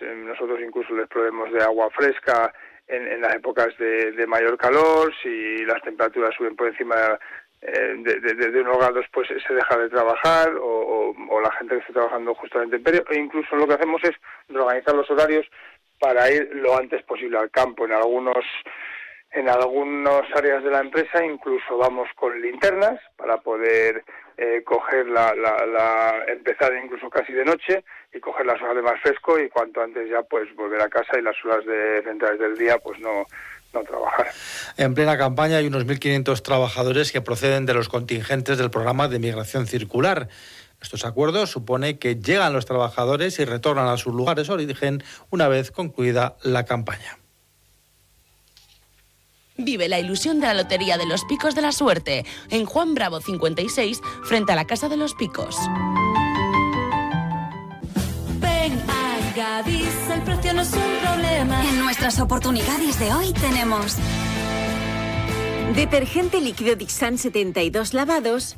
nosotros incluso les proveemos de agua fresca en las épocas de mayor calor. Si las temperaturas suben por encima de unos grados, pues se deja de trabajar, o la gente que está trabajando justamente en periodo, e incluso lo que hacemos es reorganizar los horarios para ir lo antes posible al campo. En algunas áreas de la empresa incluso vamos con linternas para poder coger empezar incluso casi de noche y coger las horas de más fresco, y cuanto antes ya pues volver a casa y las horas centrales del día pues no trabajar. En plena campaña hay unos 1.500 trabajadores que proceden de los contingentes del programa de migración circular. Estos acuerdos suponen que llegan los trabajadores y retornan a sus lugares de origen una vez concluida la campaña. Vive la ilusión de la Lotería de los Picos de la Suerte en Juan Bravo 56, frente a la Casa de los Picos. Ven a Gadis, el precio no es un problema. En nuestras oportunidades de hoy tenemos detergente líquido Dixan 72 lavados,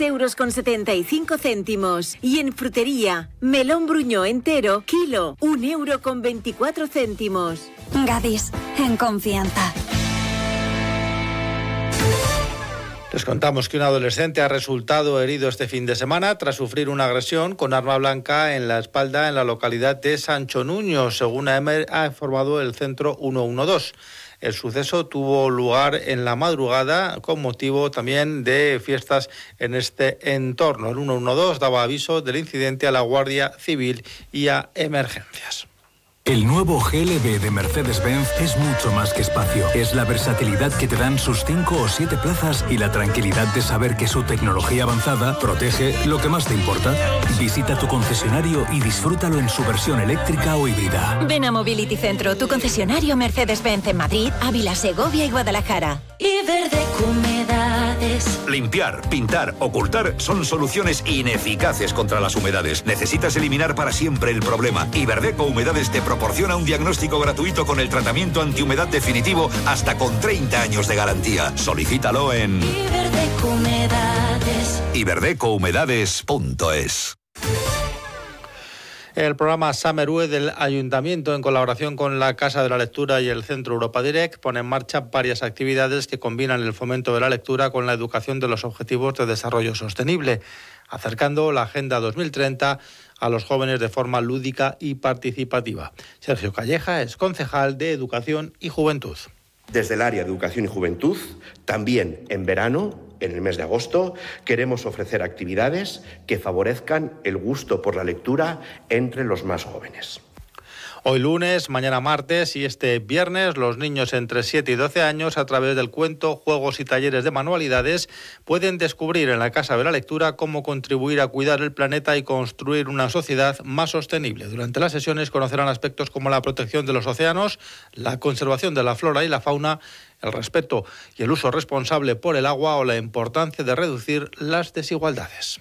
6,75 €. Y en frutería, melón bruñó entero, kilo, 1,24 €. Gadis, en confianza. Les contamos que un adolescente ha resultado herido este fin de semana tras sufrir una agresión con arma blanca en la espalda en la localidad de Sancho Nuño, según ha informado el centro 112. El suceso tuvo lugar en la madrugada con motivo también de fiestas en este entorno. El 112 daba aviso del incidente a la Guardia Civil y a emergencias. El nuevo GLB de Mercedes-Benz es mucho más que espacio. Es la versatilidad que te dan sus 5 o 7 plazas y la tranquilidad de saber que su tecnología avanzada protege lo que más te importa. Visita tu concesionario y disfrútalo en su versión eléctrica o híbrida. Ven a Mobility Centro, tu concesionario Mercedes-Benz en Madrid, Ávila, Segovia y Guadalajara. Iberdeco Humedades. Limpiar, pintar, ocultar son soluciones ineficaces contra las humedades. Necesitas eliminar para siempre el problema. Iberdeco Humedades te proporciona un diagnóstico gratuito con el tratamiento antihumedad definitivo hasta con 30 años de garantía. Solicítalo en Iberdeco Humedades. iberdecouhumedades.es. El programa Summer UE del Ayuntamiento, en colaboración con la Casa de la Lectura y el Centro Europa Direct, pone en marcha varias actividades que combinan el fomento de la lectura con la educación de los Objetivos de Desarrollo Sostenible, acercando la Agenda 2030 a los jóvenes de forma lúdica y participativa. Sergio Calleja es concejal de Educación y Juventud. Desde el área de Educación y Juventud, también en verano, en el mes de agosto, queremos ofrecer actividades que favorezcan el gusto por la lectura entre los más jóvenes. Hoy lunes, mañana martes y este viernes, los niños entre 7 y 12 años, a través del cuento, juegos y talleres de manualidades, pueden descubrir en la Casa de la Lectura cómo contribuir a cuidar el planeta y construir una sociedad más sostenible. Durante las sesiones conocerán aspectos como la protección de los océanos, la conservación de la flora y la fauna, el respeto y el uso responsable por el agua o la importancia de reducir las desigualdades.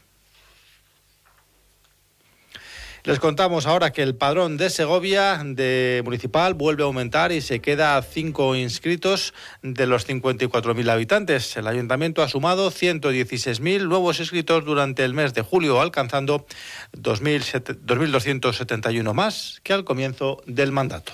Les contamos ahora que el padrón de Segovia de municipal vuelve a aumentar y se queda a 5 inscritos de los 54.000 habitantes. El ayuntamiento ha sumado 116.000 nuevos inscritos durante el mes de julio, alcanzando 2.271 más que al comienzo del mandato.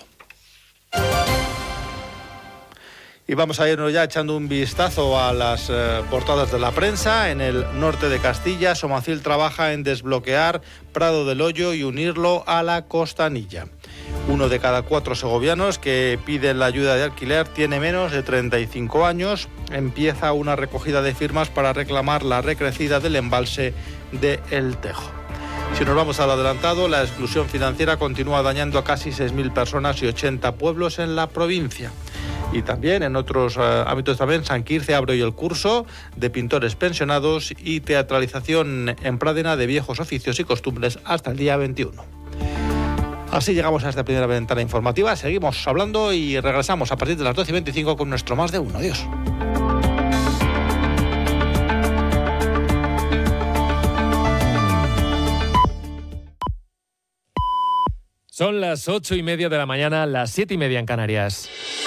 Y vamos a irnos ya echando un vistazo a las portadas de la prensa. En el norte de Castilla, Somacil trabaja en desbloquear Prado del Hoyo y unirlo a la Costanilla. 1 de cada 4 segovianos que piden la ayuda de alquiler tiene menos de 35 años. Empieza una recogida de firmas para reclamar la recrecida del embalse de El Tejo. Si nos vamos al adelantado, la exclusión financiera continúa dañando a casi 6.000 personas y 80 pueblos en la provincia. Y también en otros ámbitos también, San Quirce abre hoy el curso de pintores pensionados y teatralización en Pradena de viejos oficios y costumbres hasta el día 21. Así llegamos a esta primera ventana informativa. Seguimos hablando y regresamos a partir de las 12:25 con nuestro Más de Uno. Adiós. Son las 8:30 de la mañana, las 7:30 en Canarias.